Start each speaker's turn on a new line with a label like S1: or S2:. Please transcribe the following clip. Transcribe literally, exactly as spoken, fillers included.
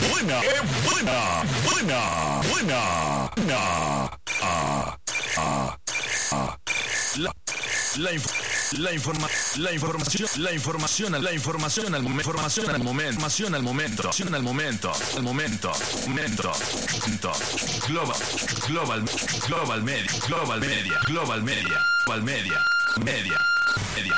S1: buena, qué buena, buena, buena, buena. Ah, ah, ah. La, la, inf la, informa la información, la información, la información al momento, información al momento, información al momento, información al momento, al momento, momento, momento. Global, global, global media, global media, global media, global media, media.